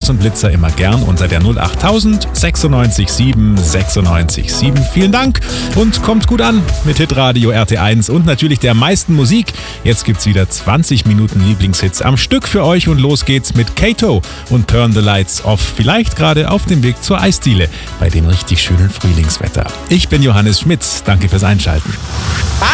und Blitzer immer gern unter der 08000 96 7 96 7. Vielen Dank und kommt gut an mit Hitradio RT1 und natürlich der meisten Musik. Jetzt gibt's wieder 20 Minuten Lieblingshits am Stück für euch und los geht's mit Kato und Turn the Lights Off. Vielleicht gerade auf dem Weg zur Eisdiele bei dem richtig schönen Frühlingswetter. Ich bin Johannes Schmitz. Danke fürs Einschalten.